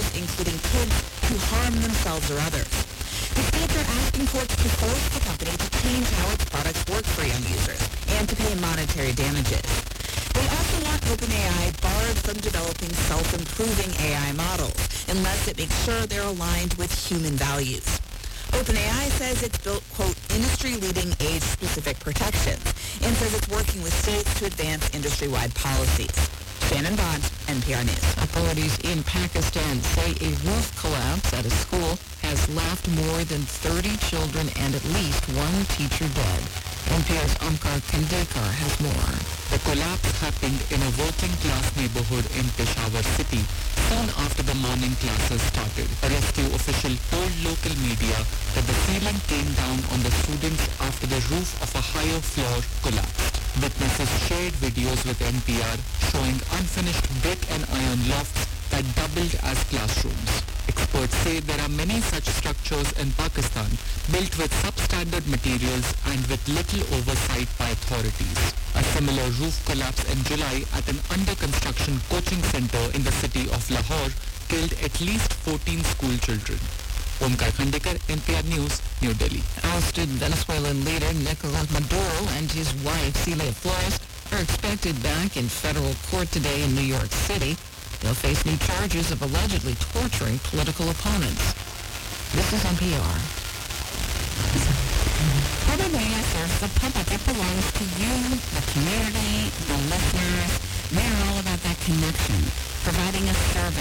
including kids who harm themselves or others. The states are asking courts to force the company to change how its products work for young users and to pay monetary damages. They also want OpenAI barred from developing self-improving AI models unless it makes sure they're aligned with human values. OpenAI says it's built, quote, industry-leading age-specific protections and says it's working with states to advance industry-wide policies. Shannon Bond, NPR News. Authorities in Pakistan say a roof collapse at a school has left more than 30 children and at least one teacher dead. NPR's Omkar Kandekar has more. The collapse happened in a working-class neighborhood in Peshawar city soon after the morning classes started. A rescue official told local media that the ceiling came down on the students after the roof of a higher floor collapsed. Witnesses shared videos with NPR showing unfinished brick and iron lofts that doubled as classrooms. Experts say there are many such structures in Pakistan built with substandard materials and with little oversight by authorities. A similar roof collapse in July at an under-construction coaching center in the city of Lahore killed at least 14 school children. Omkar Khandekar, NPR News, New Delhi. Ousted Venezuelan leader Nicolas Maduro and his wife Celia Flores are expected back in federal court today in New York City. They'll face new charges of allegedly torturing political opponents. This is NPR. OpenAI serves the public. It belongs to you, the community, the listeners. They're all about that connection, providing a service.